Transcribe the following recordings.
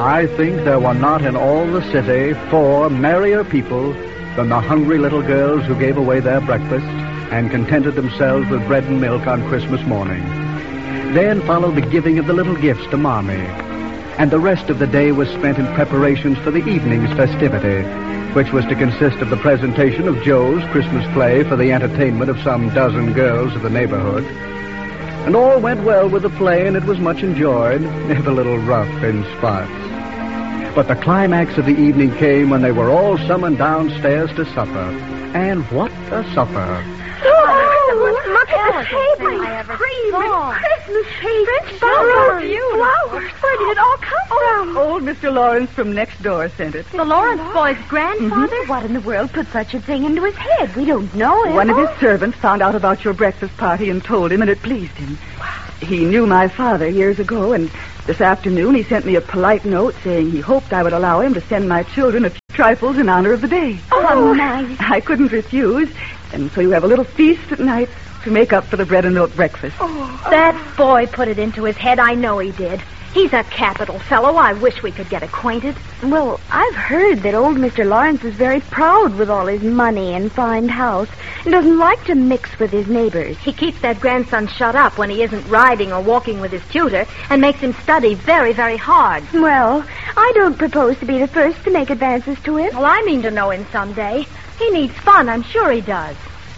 I think there were not in all the city 4 merrier people than the hungry little girls who gave away their breakfast and contented themselves with bread and milk on Christmas morning. Then followed the giving of the little gifts to Mommy, and the rest of the day was spent in preparations for the evening's festivity, which was to consist of the presentation of Joe's Christmas play for the entertainment of some dozen girls of the neighborhood. And all went well with the play, and it was much enjoyed, if a little rough in spots. But the climax of the evening came when they were all summoned downstairs to supper. And what a supper! Look at the table. Cream and Christmas cake. Flowers. Where did it all come from? Old Mr. Lawrence from next door sent it. The Lawrence boy's grandfather? Mm-hmm. What in the world put such a thing into his head? We don't know him. One of his servants found out about your breakfast party and told him, and it pleased him. He knew my father years ago, and this afternoon he sent me a polite note saying he hoped I would allow him to send my children a few trifles in honor of the day. Oh, nice. I couldn't refuse, and so you have a little feast at night to make up for the bread and milk breakfast. That boy put it into his head. I know he did. He's a capital fellow. I wish we could get acquainted. Well, I've heard that old Mr. Lawrence is very proud with all his money and fine house and doesn't like to mix with his neighbors. He keeps that grandson shut up when he isn't riding or walking with his tutor and makes him study very, very hard. Well, I don't propose to be the first to make advances to him. Well, I mean to know him someday. He needs fun. I'm sure he does.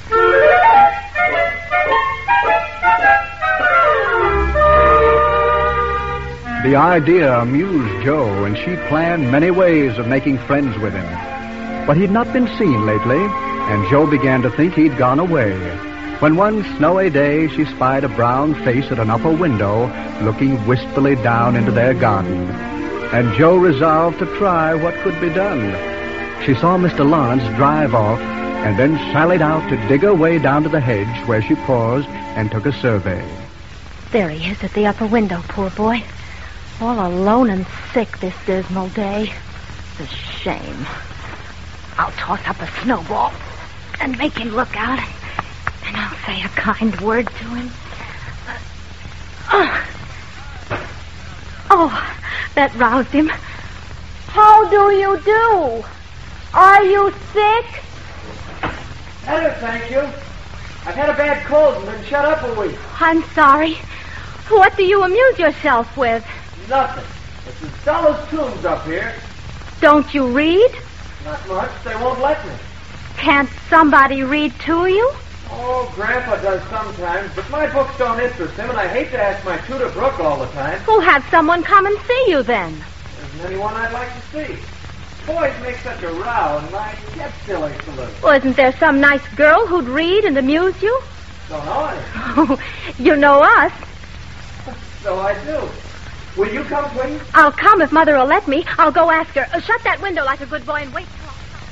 The idea amused Joe, and she planned many ways of making friends with him. But he'd not been seen lately, and Joe began to think he'd gone away. When one snowy day she spied a brown face at an upper window, looking wistfully down into their garden. And Joe resolved to try what could be done. She saw Mr. Lawrence drive off, and then sallied out to dig her way down to the hedge, where she paused and took a survey. There he is at the upper window, poor boy. All alone and sick this dismal day. It's a shame. I'll toss up a snowball and make him look out, and I'll say a kind word to him. Oh, that roused him. How do you do? Are you sick? Better, thank you. I've had a bad cold and been shut up a week. I'm sorry. What do you amuse yourself with? Nothing. It's as dull as tombs up here. Don't you read? Not much. They won't let me. Can't somebody read to you? Oh, Grandpa does sometimes, but my books don't interest him, and I hate to ask my tutor Brooke all the time. We'll have someone come and see you then. There isn't anyone I'd like to see. Boys make such a row, and mine get silly to live. Well, isn't there some nice girl who'd read and amuse you? Don't know any. Oh, you know us. So I do. Will you come, please? I'll come if Mother will let me. I'll go ask her. Shut that window like a good boy and wait till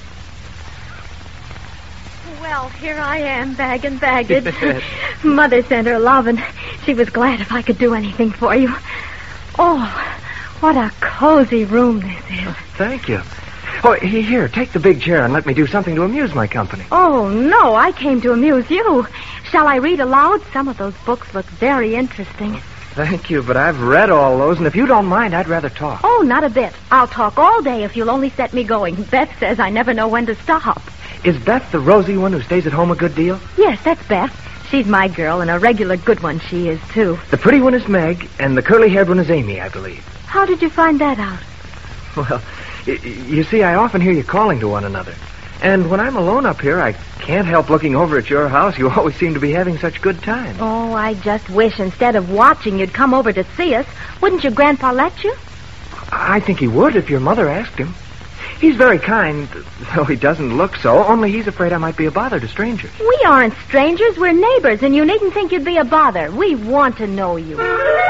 I come. Well, here I am, bag and baggage. Mother sent her love, and she was glad if I could do anything for you. Oh, what a cozy room this is. Thank you. Oh, here, take the big chair and let me do something to amuse my company. Oh, no, I came to amuse you. Shall I read aloud? Some of those books look very interesting. Thank you, but I've read all those, and if you don't mind, I'd rather talk. Oh, not a bit. I'll talk all day if you'll only set me going. Beth says I never know when to stop. Is Beth the rosy one who stays at home a good deal? Yes, that's Beth. She's my girl, and a regular good one she is, too. The pretty one is Meg, and the curly-haired one is Amy, I believe. How did you find that out? Well, you see, I often hear you calling to one another. And when I'm alone up here, I can't help looking over at your house. You always seem to be having such good times. Oh, I just wish instead of watching you'd come over to see us. Wouldn't your grandpa let you? I think he would if your mother asked him. He's very kind, though he doesn't look so, only he's afraid I might be a bother to strangers. We aren't strangers. We're neighbors, and you needn't think you'd be a bother. We want to know you.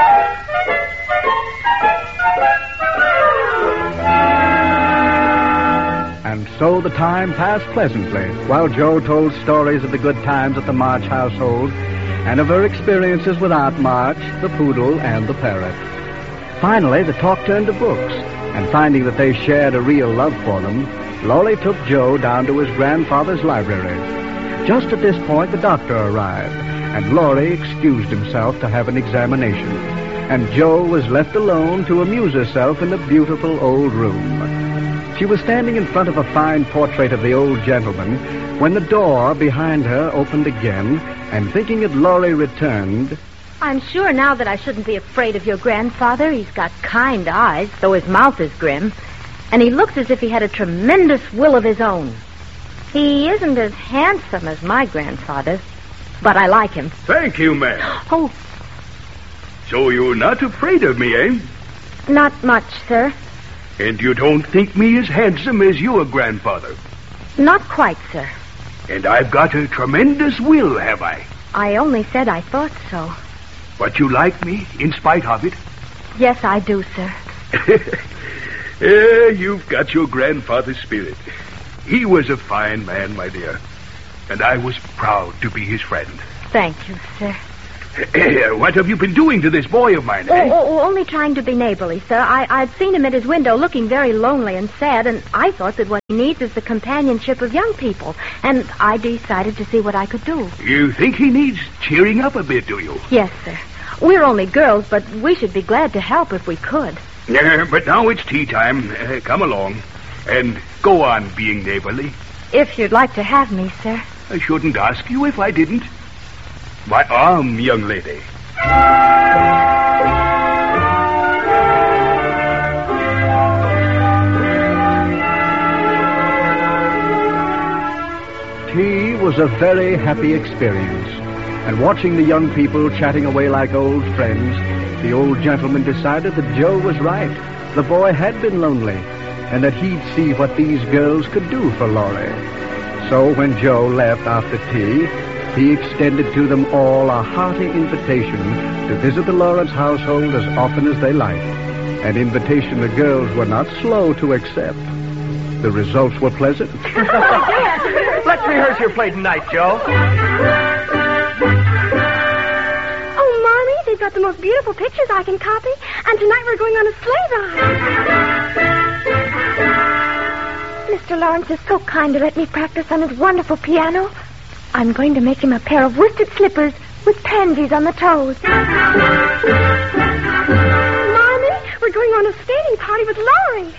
And so the time passed pleasantly, while Joe told stories of the good times at the March household and of her experiences with Aunt March, the poodle, and the parrot. Finally, the talk turned to books, and finding that they shared a real love for them, Lolly took Joe down to his grandfather's library. Just at this point, the doctor arrived, and Laurie excused himself to have an examination. and Jo was left alone to amuse herself in the beautiful old room. She was standing in front of a fine portrait of the old gentleman when the door behind her opened again, and thinking that Laurie returned... I'm sure now that I shouldn't be afraid of your grandfather. He's got kind eyes, though his mouth is grim. And he looks as if he had a tremendous will of his own. He isn't as handsome as my grandfather, but I like him. Thank you, ma'am. Oh, So you're not afraid of me, eh? not much, sir. And you don't think me as handsome as your grandfather? Not quite, sir. And I've got a tremendous will, have I? I only said I thought so. But you like me, in spite of it? Yes, I do, sir. You've got your grandfather's spirit. He was a fine man, my dear. And I was proud to be his friend. Thank you, sir. What have you been doing to this boy of mine, eh? Only trying to be neighborly, sir. I'd seen him at his window looking very lonely and sad, and I thought that what he needs is the companionship of young people. And I decided to see what I could do. You think he needs cheering up a bit, do you? Yes, sir. We're only girls, but we should be glad to help if we could. But now it's tea time. Come along. And go on being neighborly. If you'd like to have me, sir. I shouldn't ask you if I didn't. My arm, young lady. Tea was a very happy experience, and watching the young people chatting away like old friends, the old gentleman decided that Jo was right. The boy had been lonely, and that he'd see what these girls could do for Laurie. So when Jo left after tea, he extended to them all a hearty invitation to visit the Lawrence household as often as they liked, an invitation the girls were not slow to accept. The results were pleasant. Let's rehearse your play tonight, Jo. Oh, Mommy, they've got the most beautiful pictures I can copy. And tonight we're going on a sleigh ride. Mr. Lawrence is so kind to let me practice on his wonderful piano. I'm going to make him a pair of worsted slippers with pansies on the toes. Mommy, we're going on a skating party with Laurie.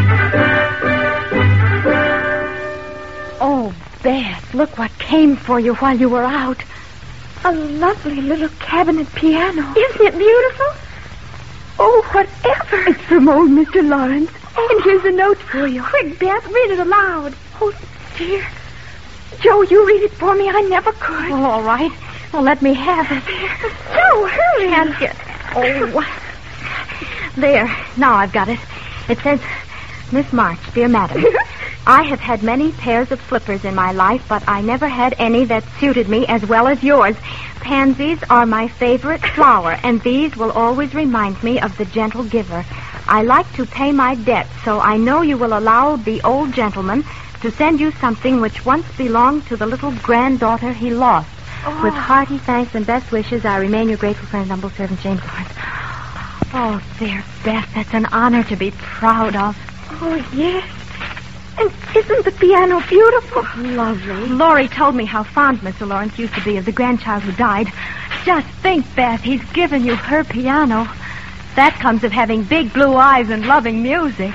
Oh, Beth, look what came for you while you were out. A lovely little cabinet piano. Isn't it beautiful? Oh, whatever. It's from old Mr. Lawrence. And here's a note for you. Quick, Beth, read it aloud. Oh, dear. Jo, you read it for me. I never could. Well, all right. Well, let me have it. Jo, hurry. Can't get... Oh, what? There. Now I've got it. It says, Miss March, dear madam, I have had many pairs of slippers in my life, but I never had any that suited me as well as yours. Pansies are my favorite flower, and these will always remind me of the gentle giver. I like to pay my debts, so I know you will allow the old gentleman to send you something which once belonged to the little granddaughter he lost. Oh. With hearty thanks and best wishes, I remain your grateful friend, humble servant, James Lawrence. Oh, there, Beth, that's an honor to be proud of. Oh, yes. And isn't the piano beautiful? Lovely. Laurie told me how fond Mr. Lawrence used to be of the grandchild who died. Just think, Beth, he's given you her piano. That comes of having big blue eyes and loving music.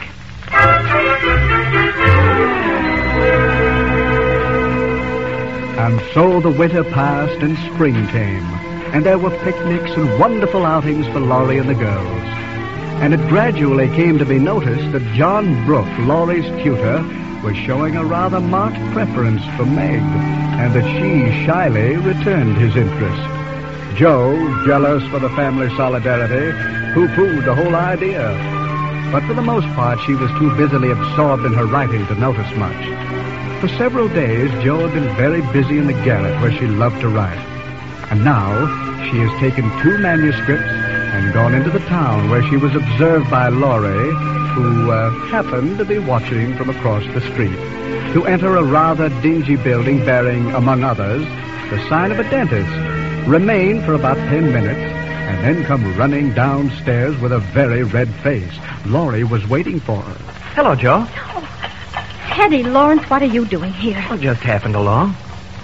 And so the winter passed and spring came, and there were picnics and wonderful outings for Laurie and the girls. And it gradually came to be noticed that John Brooke, Laurie's tutor, was showing a rather marked preference for Meg, and that she shyly returned his interest. Jo, jealous for the family solidarity, pooh-poohed the whole idea. But for the most part, she was too busily absorbed in her writing to notice much. For several days, Jo had been very busy in the garret where she loved to write. And now she has taken 2 manuscripts and gone into the town where she was observed by Laurie, who happened to be watching from across the street, to enter a rather dingy building bearing, among others, the sign of a dentist, remain for about 10 minutes, and then come running downstairs with a very red face. Laurie was waiting for her. Hello, Jo. Teddy, Lawrence, what are you doing here? Well, just happened along.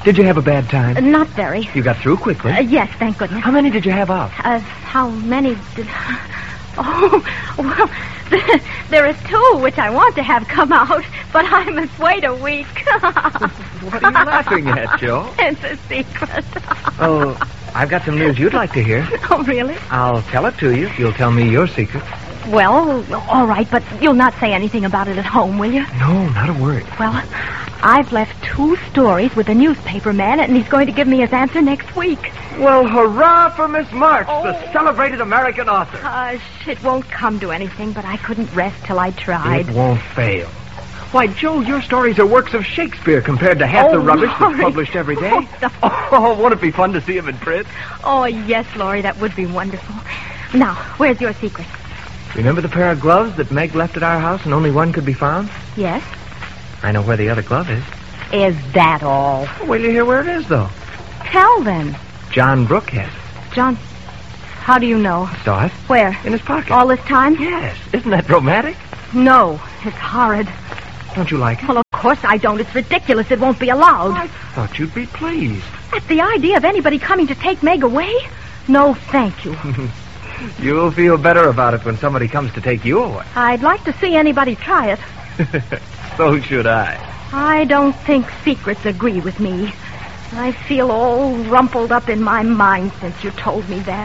Did you have a bad time? Not very. You got through quickly. Yes, thank goodness. How many did you have out? How many did... Oh, well, there is 2 which I want to have come out, but I must wait a week. What are you laughing at, Joe? It's a secret. Oh, I've got some news you'd like to hear. Oh, really? I'll tell it to you if you'll tell me your secret. Well, all right, but you'll not say anything about it at home, will you? No, not a word. Well, I've left 2 stories with a newspaper man, and he's going to give me his answer next week. Well, hurrah for Miss March, the celebrated American author. Hush, it won't come to anything, but I couldn't rest till I tried. It won't fail. Why, Joe, your stories are works of Shakespeare compared to half the rubbish that's Laurie. published every day. Oh, Won't it be fun to see him in print? Oh, yes, Laurie, that would be wonderful. Now, where's your secret? Remember the pair of gloves that Meg left at our house and only one could be found? Yes? I know where the other glove is. Is that all? Wait till you hear where it is, though. Tell them. John Brooke has it. John, how do you know? Saw it Where? in his pocket. All this time? Yes. Isn't that romantic? No, it's horrid. Don't you like it? Well, of course I don't. It's ridiculous. It won't be allowed. I thought you'd be pleased. At the idea of anybody coming to take Meg away? No, thank you. You'll feel better about it when somebody comes to take you away. I'd like to see anybody try it. So should I. I don't think secrets agree with me. I feel all rumpled up in my mind since you told me that.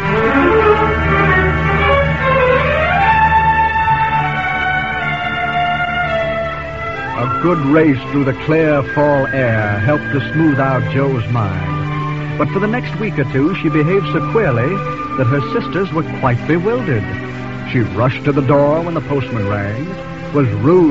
A good race through the clear fall air helped to smooth out Joe's mind. But for the next week or 2, she behaved so queerly that her sisters were quite bewildered. She rushed to the door when the postman rang, was rude